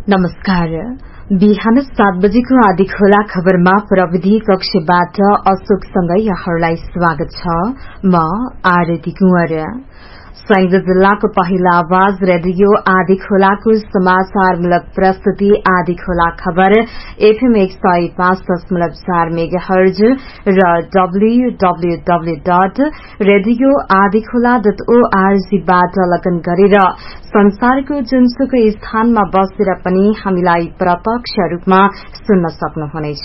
नमस्कार। बिहान 7 बजेको आदि खोला खबरमा प्रविधि कक्षबाट अशोकसँगै यहाँहरूलाई स्वागत छ। म आरती कुँवर। संयुक्त जिल्लाको पहिला आवाज रेडियो आदि खोलाको समाचारमूलक प्रस्तुति आदि खोला खबर एफएम 105.4 मेगाहर्ज र www.radioadikhola.org बाट लगन गरेर संसारको जुनसुकै स्थानमा बसेर पनि हामीलाई प्रत्यक्ष रूपमा सुन्न सक्नुहुनेछ।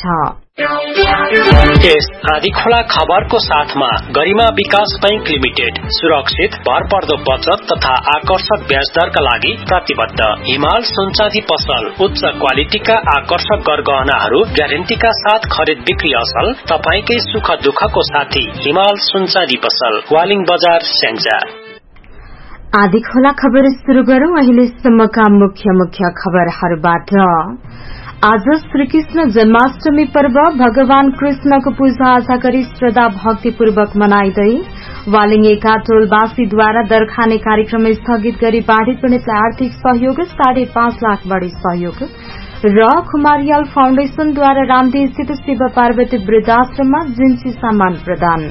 यस आदि खोला खबरको साथमा गरिमा विकास बैंक लिमिटेड सुरक्षित भरपर्दो बचत तथा आकर्षक ब्याज दरका लागि प्रतिबद्ध। हिमाल सुनचाँदी पसल उच्च क्वालिटीका आकर्षक गरगहनाहरू ग्यारेन्टीका साथ खरिद बिक्री असल। तपाईकै सुख दुःखको साथी हिमाल सुनचाँदी पसल, वालिङ बजार, स्याङ्जा। आदि खोला खबर शुरू गरौं अहिलेसम्मका मुख्य खबरहरूबाट। आज श्रीकृष्ण जन्माष्टमी पर्व भगवान कृष्णको पूजा आजा गरी श्रद्धा भक्तिपूर्वक मनाइँदै वालिङका टोलवासीद्वारा दरखाने कार्यक्रम स्थगित गरी बाढ़ी पीड़ितलाई आर्थिक सहयोग 5.5 लाख बढ़ी सहयोग र खुमारियाल फाउन्डेशनद्वारा रामदेव स्थित शिव पार्वती वृद्धाश्रममा जिन्सी सामान प्रदान।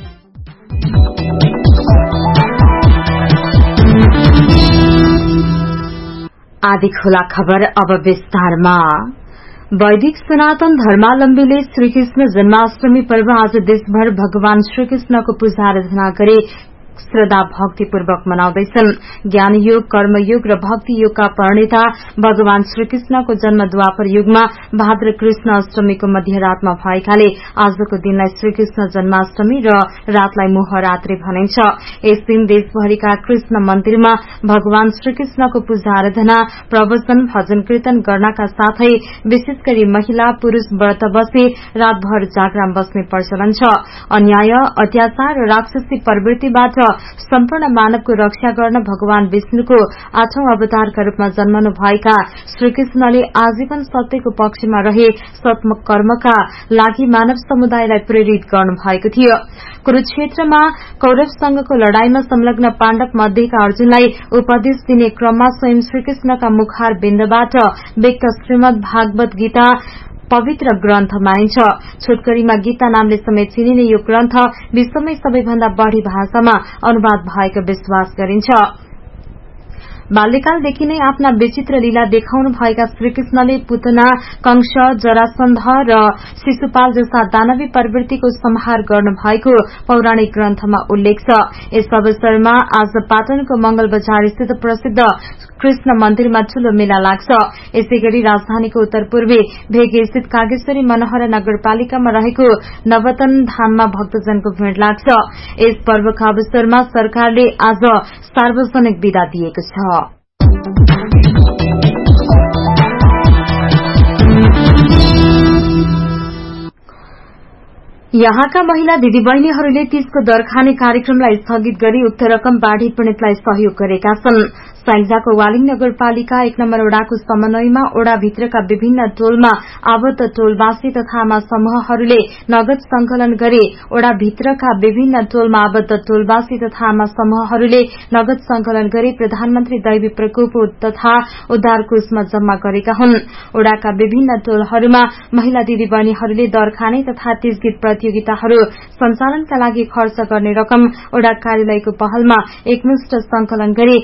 आदि खोला खबर अब विस्तारमा। वैदिक सनातन धर्मावलम्बीले श्रीकृष्ण जन्माष्टमी पर्व आज देशभर भगवान श्रीकृष्णको पूजा आराधना गरी श्रद्धा भक्तिपूर्वक मनाउँदैछन्। ज्ञान योग, कर्मयोग र भक्ति योगका प्रणेता भगवान श्रीकृष्णको जन्म द्वापर युगमा भाद्र कृष्ण अष्टमीको मध्यरातमा भएकाले आजको दिनलाई श्रीकृष्ण जन्माष्टमी र रातलाई मोहरात्रि भनिन्छ। यस दिन देशभरिका कृष्ण मन्दिरमा भगवान श्रीकृष्णको पूजा आराधना, प्रवचन, भजन कीर्तन गर्नका साथै विशेष गरी महिला पुरूष व्रत बसी रातभर जागराम बस्ने प्रचलन छ। अन्याय, अत्याचार र राक्षसी प्रवृत्तिबाट सम्पूर्ण मानवको रक्षा गर्न भगवान विष्णुको 8औं अवतारका रूपमा जन्मनु भएका श्रीकृष्णले आजीवन सत्यको पक्षमा रहे सत्कर्मका लागि मानव समुदायलाई प्रेरित गर्नु भएको थियो। कुरूक्षेत्रमा कौरवसँगको लड़ाईमा संलग्न पाण्डव मध्येका अर्जुनलाई उपदेश दिने क्रममा स्वयं श्रीकृष्णका मुखार बिन्दबाट व्यक्त श्रीमद् भागवत गीता पवित्र ग्रन्थ मानिन्छ। छोटकरीमा गीता नामले समेत चिनिने यो ग्रन्थ विश्वमै सबैभन्दा बढ़ी भाषामा अनुवाद भएको विश्वास गरिन्छ। बाल्यकालदेखि नै आफ्ना विचित्र लीला देखाउनु भएका श्रीकृष्णले पुतना, कंस, जरासन्ध र शिशुपाल जस्ता दानवी प्रवृत्तिको संहार गर्नु भएको पौराणिक ग्रन्थमा उल्लेख छ। यस अवसरमा आज पाटनको मंगल बजार स्थित प्रसिद्ध कृष्ण मन्दिरमा ठूलो मेला लाग्छ। यसैगरी राजधानीको उत्तर पूर्वी भेगे स्थित कागेश्वरी मनोहरा नगरपालिकामा रहेको नवतन धाममा भक्तजनको भीड़ लाग्छ। यस पर्वका अवसरमा सरकारले आज सार्वजनिक विदा दिएको छ। यहाँका महिला दिदीबहिनीहरूले तीजको दरखाने कार्यक्रमलाई स्थगित गरी उक्त रकम बाढ़ी पीड़ितलाई सहयोग गरेका छन्। स्याङ्जाको वालिङ नगरपालिका 1 नम्बर ओडाको समन्वयमा ओडाभित्रका विभिन्न टोलमा आबद्ध टोलवासी तथा आमा समूहहरूले नगद संकलन गरे। ओडाभित्रका विभिन्न टोलमा आबद्ध टोलवासी तथा आमा समूहहरूले नगद संकलन गरी प्रधानमन्त्री दैवी प्रकोप तथा उद्धार कोषमा जम्मा गरेका हुन्। ओडाका विभिन्न टोलहरूमा महिला दिदीबहिनीहरूले दरखाने तथा तीज गीत प्रतियोगिताहरू सञ्चालनका लागि खर्च गर्ने रकम ओडा कार्यालयको पहलमा एकमुष्ट संकलन गरी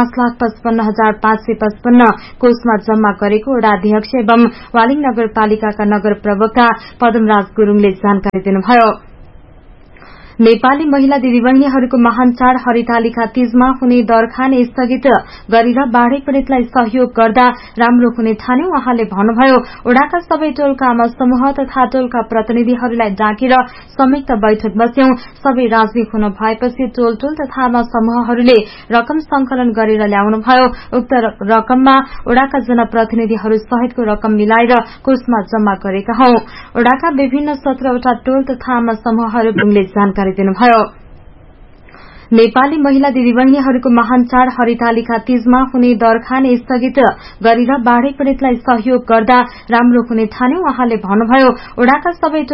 5,55,555 कोषमा जम्मा गरेको ओडा अध्यक्ष एवं वालिङ नगरपालिकाका नगर प्रवक्ता पदमराज गुरूङले जानकारी दिनुभयो। नेपाली महिला दिदीबहिनीहरूको महान चाड हरितालिका तीजमा हुने दरखाने स्थगित गरेर बाढ़ी पीड़ितलाई सहयोग गर्दा राम्रो हुने ठाने उहाँले भन्नुभयो। ओडाका सबै टोलका आमा समूह तथा टोलका प्रतिनिधिहरूलाई डाकेर संयुक्त बैठक बस्यौं। सबै राजी हुन भएपछि टोल तथा आमा समूहहरूले रकम संकलन गरेर ल्याउनुभयो। उक्त रकममा ओडाका जनप्रतिनिधिहरू सहितको रकम मिलाएर कोषमा जम्मा गरेका हौं। ओडाका विभिन्न 17वटा टोल तथा आमा समूहहरूले जानकारी दिनुभयो। नेपाली महिला दिदीबहिनीहरूको महान चाड हरितालिका तीजमा हुने दरखाने स्थगित गरेर बाढ़ी पीड़ितलाई सहयोग गर्दा राम्रो हुने ठाने उहाँले भन्नुभयो। ओडाका सबै